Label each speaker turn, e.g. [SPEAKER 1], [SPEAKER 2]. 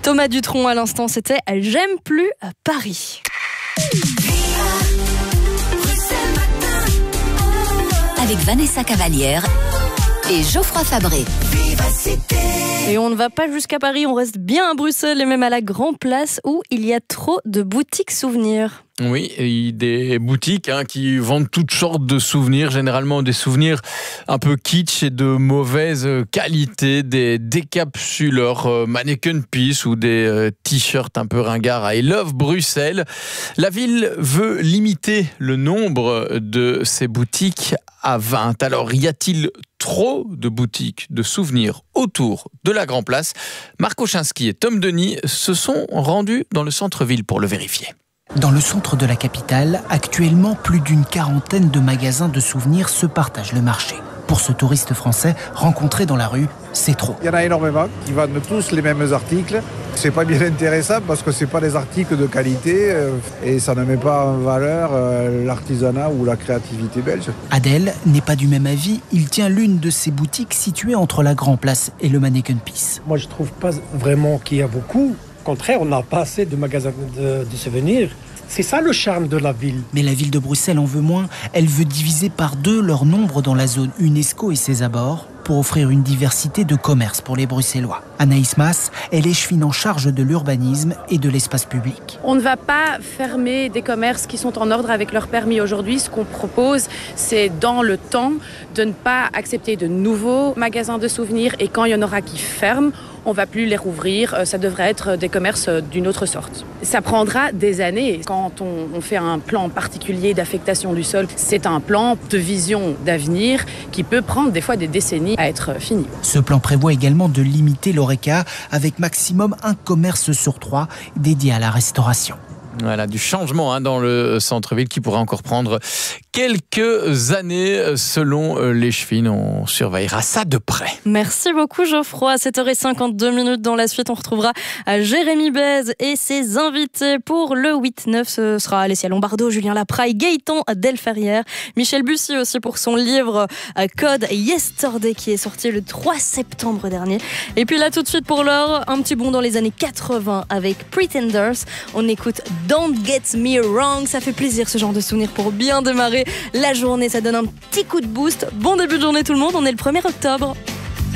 [SPEAKER 1] Thomas Dutronc à l'instant, c'était « J'aime plus Paris ».
[SPEAKER 2] Avec Vanessa Cavalière et Geoffroy Fabré.
[SPEAKER 1] Et on ne va pas jusqu'à Paris, on reste bien à Bruxelles et même à la Grand Place où il y a trop de boutiques souvenirs.
[SPEAKER 3] Oui, et des boutiques qui vendent toutes sortes de souvenirs, généralement des souvenirs un peu kitsch et de mauvaise qualité, des décapsuleurs mannequin piece ou des t-shirts un peu ringards à I Love Bruxelles. La ville veut limiter le nombre de ces boutiques à 20. Alors, y a-t-il trop de boutiques de souvenirs autour de la Grand Place? Marc Ochinski et Tom Denis se sont rendus dans le centre-ville pour le vérifier.
[SPEAKER 4] Dans le centre de la capitale, actuellement, plus d'une quarantaine de magasins de souvenirs se partagent le marché. Pour ce touriste français, rencontré dans la rue, c'est trop.
[SPEAKER 5] Il y en a énormément qui vendent tous les mêmes articles. C'est pas bien intéressant parce que c'est pas des articles de qualité et ça ne met pas en valeur l'artisanat ou la créativité belge.
[SPEAKER 4] Adèle n'est pas du même avis. Il tient l'une de ces boutiques situées entre la Grand Place et le Mannequin Piece.
[SPEAKER 6] Moi, je trouve pas vraiment qu'il y a beaucoup. Au contraire, on n'a pas assez de magasins de souvenirs. C'est ça le charme de la ville.
[SPEAKER 4] Mais la ville de Bruxelles en veut moins. Elle veut diviser par 2 leur nombre dans la zone UNESCO et ses abords pour offrir une diversité de commerces pour les Bruxellois. Anaïs Mas est l'échevine en charge de l'urbanisme et de l'espace public.
[SPEAKER 7] On ne va pas fermer des commerces qui sont en ordre avec leur permis aujourd'hui. Ce qu'on propose, c'est dans le temps de ne pas accepter de nouveaux magasins de souvenirs et quand il y en aura qui ferment, on ne va plus les rouvrir. Ça devrait être des commerces d'une autre sorte. Ça prendra des années. Quand on fait un plan particulier d'affectation du sol, c'est un plan de vision d'avenir qui peut prendre des fois des décennies à être fini.
[SPEAKER 4] Ce plan prévoit également de limiter l'horeca avec maximum un commerce sur 3 dédié à la restauration.
[SPEAKER 3] Voilà, du changement dans le centre-ville qui pourrait encore prendre quelques années selon l'échevine. On surveillera ça de près.
[SPEAKER 1] Merci beaucoup Geoffroy. 7h52 dans la suite. On retrouvera Jérémy Bèze et ses invités pour le 8-9. Ce sera Alessia Lombardo, Julien Lapraille, Gaëtan Delferrière, Michel Bussy aussi pour son livre Code Yesterday qui est sorti le 3 septembre dernier. Et puis là tout de suite pour l'heure, un petit bond dans les années 80 avec Pretenders. On écoute Don't Get Me Wrong, ça fait plaisir ce genre de souvenir pour bien démarrer la journée, ça donne un petit coup de boost. Bon début de journée tout le monde, on est le 1er octobre.